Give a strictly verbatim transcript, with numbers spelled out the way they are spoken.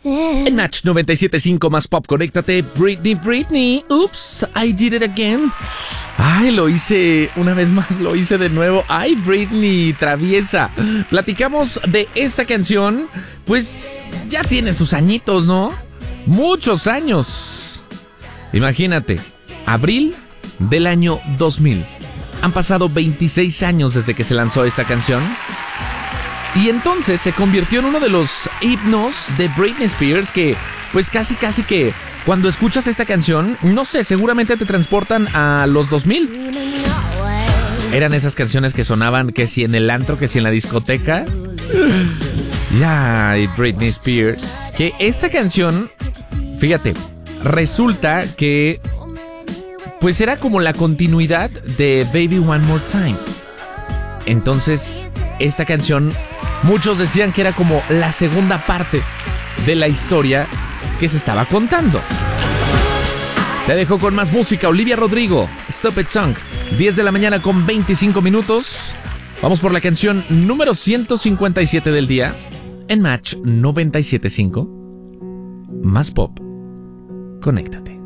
En Match noventa y siete punto cinco más pop, conéctate. Britney, Britney, oops, I did it again. Ay, lo hice una vez más, lo hice de nuevo. Ay, Britney, traviesa. Platicamos de esta canción, pues ya tiene sus añitos, ¿no? Muchos años. Imagínate, abril del año dos mil. Han pasado veintiséis años desde que se lanzó esta canción. Y entonces se convirtió en uno de los himnos de Britney Spears que, pues casi casi que cuando escuchas esta canción, no sé, seguramente te transportan a los dos mil. Eran esas canciones que sonaban que si en el antro, que si en la discoteca. Ya, y Britney Spears. Que esta canción, fíjate, resulta que pues era como la continuidad de Baby One More Time. Entonces, esta canción, muchos decían que era como la segunda parte de la historia que se estaba contando. Te dejo con más música. Olivia Rodrigo, Stop It Song. diez de la mañana con veinticinco minutos. Vamos por la canción número ciento cincuenta y siete del día en Match noventa y siete punto cinco. Más pop. Conéctate.